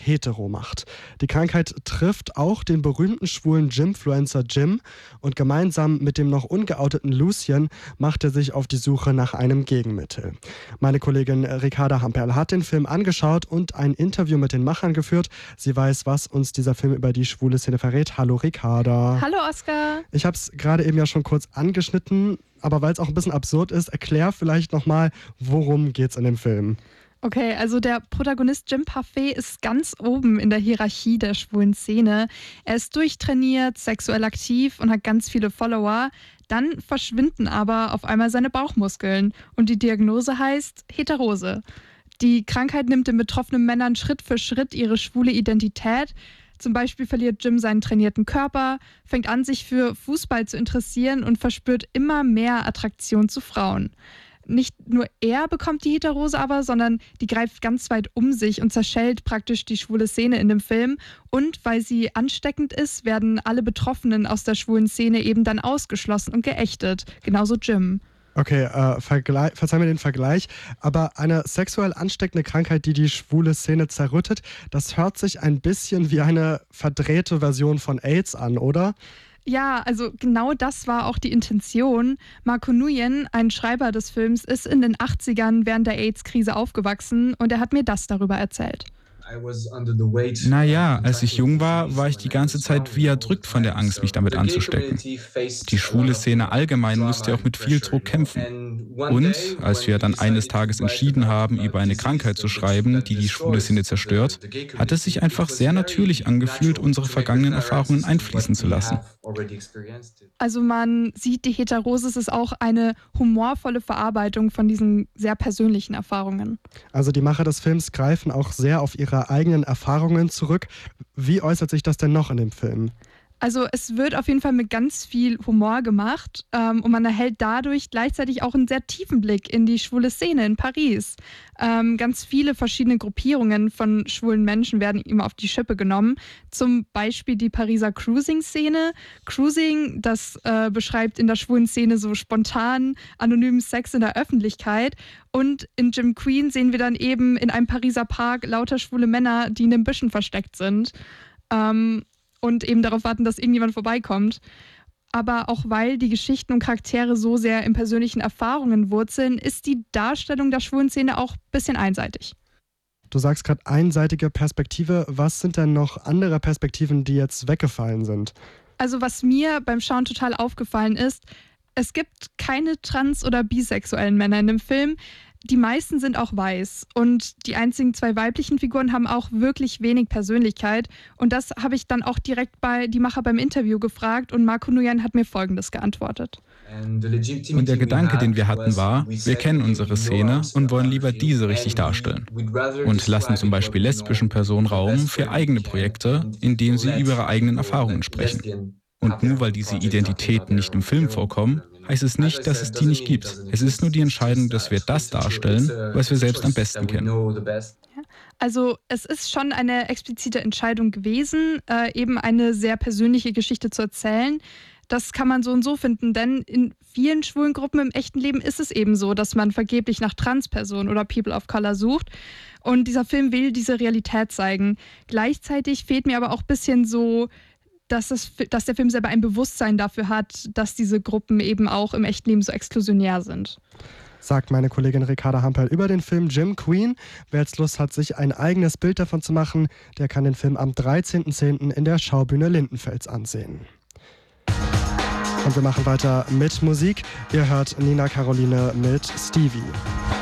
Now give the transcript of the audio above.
hetero macht. Die Krankheit trifft auch den berühmten schwulen Gymfluencer Jim und gemeinsam mit dem noch ungeouteten Lucien macht er sich auf die Suche nach einem Gegenmittel. Meine Kollegin Ricarda Hamperl hat den Film angeschaut und ein Interview mit den Machern geführt. Sie weiß, was uns dieser Film über die schwule Szene verrät. Hallo Ricarda. Hallo Oskar. Ich habe es gerade eben ja schon kurz angeschnitten, aber weil es auch ein bisschen absurd ist, erklär vielleicht nochmal, worum geht's in dem Film? Okay, also der Protagonist Jim Parfait ist ganz oben in der Hierarchie der schwulen Szene. Er ist durchtrainiert, sexuell aktiv und hat ganz viele Follower. Dann verschwinden aber auf einmal seine Bauchmuskeln und die Diagnose heißt Heterose. Die Krankheit nimmt den betroffenen Männern Schritt für Schritt ihre schwule Identität. Zum Beispiel verliert Jim seinen trainierten Körper, fängt an, sich für Fußball zu interessieren und verspürt immer mehr Attraktion zu Frauen. Nicht nur er bekommt die Heterose aber, sondern die greift ganz weit um sich und zerschellt praktisch die schwule Szene in dem Film. Und weil sie ansteckend ist, werden alle Betroffenen aus der schwulen Szene eben dann ausgeschlossen und geächtet. Genauso Jim. Okay, verzeih mir den Vergleich, aber eine sexuell ansteckende Krankheit, die die schwule Szene zerrüttet, das hört sich ein bisschen wie eine verdrehte Version von AIDS an, oder? Ja, also genau das war auch die Intention. Marco Nguyen, ein Schreiber des Films, ist in den 80ern während der AIDS-Krise aufgewachsen und er hat mir das darüber erzählt. Naja, als ich jung war ich die ganze Zeit wie erdrückt von der Angst, mich damit anzustecken. Die schwule Szene allgemein musste auch mit viel Druck kämpfen. Und als wir dann eines Tages entschieden haben, über eine Krankheit zu schreiben, die die schwule Szene zerstört, hat es sich einfach sehr natürlich angefühlt, unsere vergangenen Erfahrungen einfließen zu lassen. Also man sieht, die Heterosis ist auch eine humorvolle Verarbeitung von diesen sehr persönlichen Erfahrungen. Also die Macher des Films greifen auch sehr auf ihre eigenen Erfahrungen zurück. Wie äußert sich das denn noch in dem Film? Also es wird auf jeden Fall mit ganz viel Humor gemacht und man erhält dadurch gleichzeitig auch einen sehr tiefen Blick in die schwule Szene in Paris. Ganz viele verschiedene Gruppierungen von schwulen Menschen werden ihm auf die Schippe genommen. Zum Beispiel die Pariser Cruising-Szene. Cruising, das beschreibt in der schwulen Szene so spontan, anonymen Sex in der Öffentlichkeit. Und in Jim Queen sehen wir dann eben in einem Pariser Park lauter schwule Männer, die in den Büschen versteckt sind. Und eben darauf warten, dass irgendjemand vorbeikommt. Aber auch weil die Geschichten und Charaktere so sehr in persönlichen Erfahrungen wurzeln, ist die Darstellung der schwulen Szene auch ein bisschen einseitig. Du sagst gerade einseitige Perspektive. Was sind denn noch andere Perspektiven, die jetzt weggefallen sind? Also was mir beim Schauen total aufgefallen ist, es gibt keine trans- oder bisexuellen Männer in dem Film. Die meisten sind auch weiß und die einzigen 2 weiblichen Figuren haben auch wirklich wenig Persönlichkeit. Und das habe ich dann auch direkt bei die Macher beim Interview gefragt und Marco Nguyen hat mir Folgendes geantwortet. Und der Gedanke, den wir hatten, war, wir kennen unsere Szene und wollen lieber diese richtig darstellen. Und lassen zum Beispiel lesbischen Personen Raum für eigene Projekte, in denen sie über ihre eigenen Erfahrungen sprechen. Und nur weil diese Identitäten nicht im Film vorkommen, heißt es nicht, dass es die nicht gibt. Es ist nur die Entscheidung, dass wir das darstellen, was wir selbst am besten kennen. Also es ist schon eine explizite Entscheidung gewesen, eben eine sehr persönliche Geschichte zu erzählen. Das kann man so und so finden, denn in vielen schwulen Gruppen im echten Leben ist es eben so, dass man vergeblich nach Transpersonen oder People of Color sucht. Und dieser Film will diese Realität zeigen. Gleichzeitig fehlt mir aber auch ein bisschen so, dass der Film selber ein Bewusstsein dafür hat, dass diese Gruppen eben auch im echten Leben so exklusionär sind. Sagt meine Kollegin Ricarda Hamperl über den Film Jim Queen. Wer jetzt Lust hat, sich ein eigenes Bild davon zu machen, der kann den Film am 13.10. in der Schaubühne Lindenfels ansehen. Und wir machen weiter mit Musik. Ihr hört Nina Caroline mit Stevie.